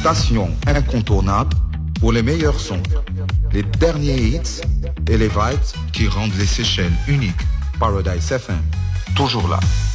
station incontournable pour les meilleurs sons, les derniers hits et les vibes qui rendent les Seychelles uniques. Paradise FM, toujours là.